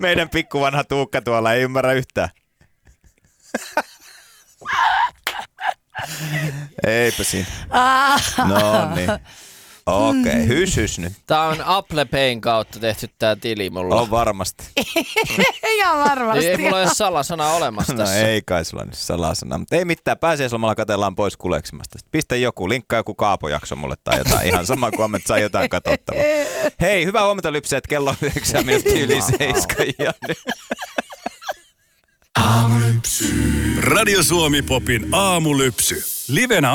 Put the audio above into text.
Meidän pikkuvanha Tuukka tuolla ei ymmärrä yhtään. Eipä siinä. No niin. Okei, hys nyt. Tää on Apple Payn kautta tehty tää tili mulla. On varmasti. Ihan varmasti. Ei mulla ole salasana olemassa No tässä. ei kai sulla nyt salasana. Mutta ei mitään, pääsiäislomalla katellaan pois kuleksimasta. Pistä joku, linkkaa joku Kaapo-jakso mulle tai jotain. Ihan sama kuin ammet saa jotain katsottavaa. Hei, hyvää huomenta Lypseet, kello on 9 minuuttia yli 7. Radio Suomi Popin aamulypsy. Livenä